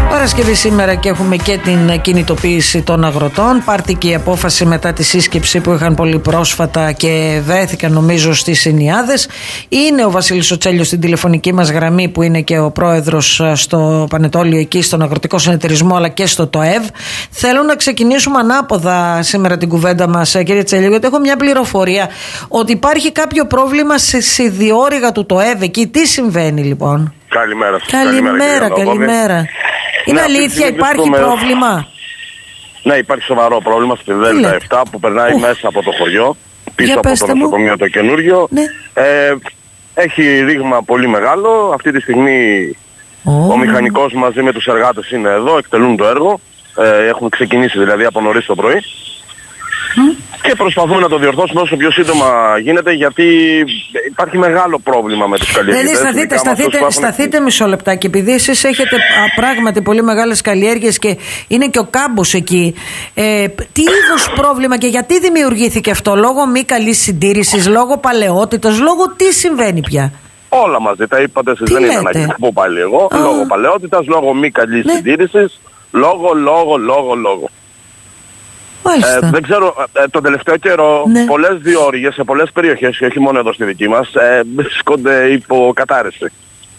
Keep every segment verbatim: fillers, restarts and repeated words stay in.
Παρασκευή σήμερα και έχουμε και την κινητοποίηση των αγροτών. Πάρθηκε η απόφαση μετά τη σύσκεψη που είχαν πολύ πρόσφατα και βρέθηκαν νομίζω στις Ενιάδες. Είναι ο Βασίλης ο Τσέλιος στην τηλεφωνική μας γραμμή, που είναι και ο πρόεδρος στο Πανετόλιο εκεί, στον Αγροτικό Συνεταιρισμό, αλλά και στο ΤΟΕΒ. Θέλω να ξεκινήσουμε ανάποδα σήμερα την κουβέντα μας, κύριε Τσέλιο, γιατί έχω μια πληροφορία ότι υπάρχει κάποιο πρόβλημα σε ιδιόρυγα του ΤΟΕΒ εκεί. Τι συμβαίνει λοιπόν? Καλημέρα σας. Καλημέρα, καλημέρα. καλημέρα. Είναι ναι, αλήθεια, υπάρχει βρίσκομαι... πρόβλημα? Ναι, υπάρχει σοβαρό πρόβλημα στη Δέλτα επτά που περνάει Ου. μέσα από το χωριό, πίσω από το νοσοκομείο το καινούριο. Ναι. Ε, έχει ρήγμα πολύ μεγάλο. Αυτή τη στιγμή oh. ο μηχανικός μαζί με τους εργάτες είναι εδώ, εκτελούν το έργο. Ε, έχουν ξεκινήσει δηλαδή από νωρίς το πρωί. Mm. Και προσπαθούμε να το διορθώσουμε όσο πιο σύντομα γίνεται, γιατί υπάρχει μεγάλο πρόβλημα με τους καλλιεργητές. Δηλαδή σταθείτε, σταθείτε, έχουμε... σταθείτε μισό λεπτάκι, επειδή εσείς έχετε πράγματι πολύ μεγάλες καλλιέργειες και είναι και ο κάμπος εκεί. Ε, τι είδους πρόβλημα και γιατί δημιουργήθηκε αυτό? Λόγω μη καλής συντήρησης, λόγω παλαιότητας, λόγω τι συμβαίνει πια? Όλα μαζί τα είπατε εσείς, δεν είναι ανάγκη να πω πάλι εγώ. Oh. Λόγω παλαιότητας, λόγω μη καλής ναι. συντήρησης, λόγω, λόγω, λόγω, λόγω. Ε, δεν ξέρω, ε, τον τελευταίο καιρό ναι. πολλές διόρυγες σε πολλές περιοχές, και όχι μόνο εδώ στη δική μας, ε, βρίσκονται υπό κατάρρευση.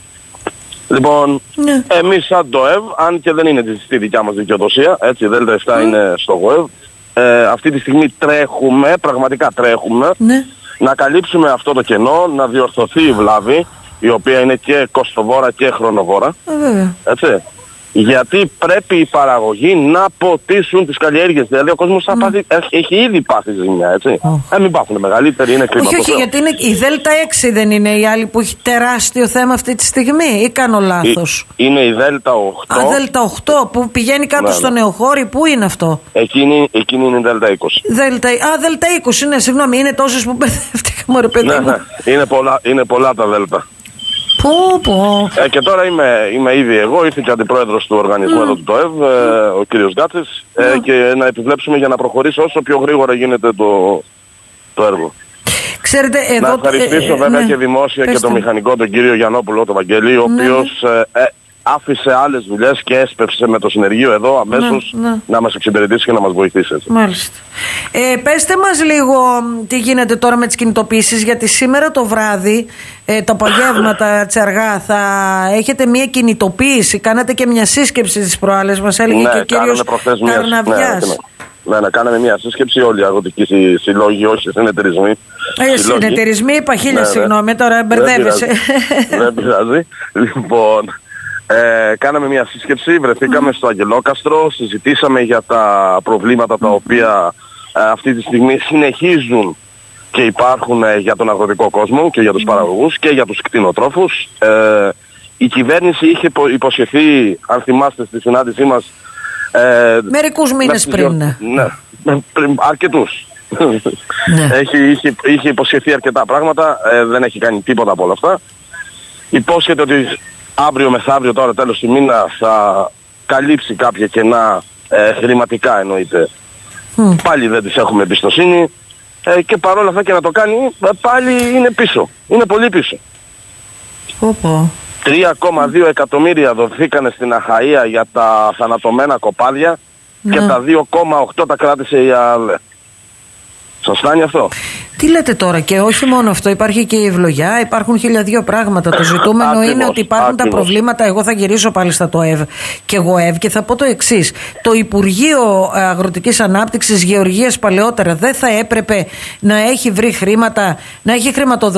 Λοιπόν, ναι. εμείς σαν ΤΟΕΒ, αν και δεν είναι στη δικιά μας δικαιοδοσία, έτσι, η Δέλτα επτά ναι. είναι στο ΓΟΕΒ, ε, αυτή τη στιγμή τρέχουμε, πραγματικά τρέχουμε, ναι. να καλύψουμε αυτό το κενό, να διορθωθεί η βλάβη, η οποία είναι και κοστοβόρα και χρονοβόρα, ε, έτσι. Γιατί πρέπει οι παραγωγοί να ποτίσουν τις καλλιέργειες. Δηλαδή ο κόσμος mm. πάθει, έχει, έχει ήδη πάθει ζημιά, έτσι. Oh. Ε, μην πάθουν μεγαλύτεροι, είναι κρίμα. Όχι, όχι, γιατί είναι, η Δέλτα έξι δεν είναι η άλλη που έχει τεράστιο θέμα αυτή τη στιγμή, ή κάνω λάθος? Η, είναι η Δέλτα οκτώ. Α, Δέλτα οκτώ που πηγαίνει κάτω ναι, στο ναι. Νεοχώρι, πού είναι αυτό? Εκείνη, εκείνη είναι η Δέλτα είκοσι. Δέλτα, α, Δέλτα είκοσι, ναι, συγγνώμη, είναι τόσες που μπερδεύτηκα, μωρέ παιδί μου. Ναι, ναι, είναι πολλά, είναι πολλά τα Δέλτα. Πω, πω. Ε, και τώρα είμαι, είμαι ήδη εγώ, ήρθε και αντιπρόεδρος του οργανισμού mm. εδώ του ΤΟΕΒ, ε, ο κύριος Γκάτσης, ε, mm. και να επιβλέψουμε για να προχωρήσει όσο πιο γρήγορα γίνεται το, το έργο. Ξέρετε, εδώ... Να ευχαριστήσω ε, βέβαια ναι. και δημόσια Πέστε. και τον μηχανικό, τον κύριο Γιαννόπουλο, τον Βαγγέλη, ο ναι. οποίος ε, ε, άφησε άλλες δουλειές και έσπευσε με το συνεργείο εδώ αμέσως ναι, ναι. να μας εξυπηρετήσει και να μας βοηθήσει. Έτσι. Μάλιστα. Ε, πέστε μας λίγο τι γίνεται τώρα με τις κινητοποιήσεις, γιατί σήμερα το βράδυ, ε, τα απογεύματα τσαργά, θα έχετε μια κινητοποίηση. Κάνατε και μια σύσκεψη τις προάλλες, μας έλεγε ναι, και ο κύριος Καρναβιάς. Ναι, ναι, ναι, κάναμε μια σύσκεψη όλοι οι αγροτικοί συλλόγοι, όχι συνεταιρισμοί. Ε, συνεταιρισμοί, είπα χίλια ναι, συγγνώμη, ναι. τώρα μπερδεύεσαι. Δεν πειράζει. Λοιπόν... Ε, κάναμε μια σύσκεψη, βρεθήκαμε mm. στο Αγγελόκαστρο, συζητήσαμε για τα προβλήματα τα οποία ε, αυτή τη στιγμή συνεχίζουν και υπάρχουν ε, για τον αγροτικό κόσμο και για τους mm. παραγωγούς και για τους κτηνοτρόφους. Ε, η κυβέρνηση είχε υποσχεθεί, αν θυμάστε στη συνάντησή μας, ε, μερικούς μήνες πριν. Ναι, ναι, πριν, αρκετούς. Ναι. Έχει, είχε, είχε υποσχεθεί αρκετά πράγματα, ε, δεν έχει κάνει τίποτα από όλα αυτά. Υπόσχεται ότι αύριο μεθαύριο, τώρα τέλος του μήνα, θα καλύψει κάποια κενά ε, χρηματικά εννοείται. Mm. Πάλι δεν της έχουμε εμπιστοσύνη ε, και παρόλα αυτά και να το κάνει ε, πάλι είναι πίσω. Είναι πολύ πίσω. Oh, τρία κόμμα δύο εκατομμύρια δοθήκανε στην Αχαΐα για τα θανατωμένα κοπάδια mm. και τα δύο κόμμα οκτώ τα κράτησε η ΑΑΔΕ. Σας φτάνει αυτό? Τι λέτε τώρα? Και όχι μόνο αυτό, υπάρχει και η ευλογιά, υπάρχουν χίλια δύο πράγματα. Το ζητούμενο Άκριβος, είναι ότι υπάρχουν άκριβος. τα προβλήματα. Εγώ θα γυρίσω πάλι στα ΤΟΕΒ και ΓΟΕΒ και θα πω το εξής. Το Υπουργείο Αγροτικής Ανάπτυξης, Γεωργίας παλαιότερα δεν θα έπρεπε να έχει βρει χρήματα, να έχει χρηματοδοτήσει